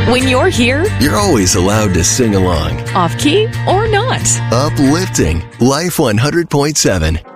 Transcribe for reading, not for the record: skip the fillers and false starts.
When you're here, you're always allowed to sing along. off key or not. Uplifting Life 100.7.